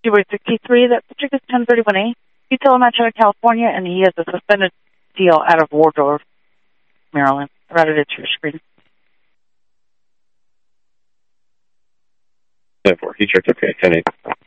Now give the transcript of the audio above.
February 63, that Patrick is 1031A. You tell him I'm out of California, and he has a suspended deal out of Waldorf, Maryland. I routed it to your screen. 10-4, he checked okay, 10-8.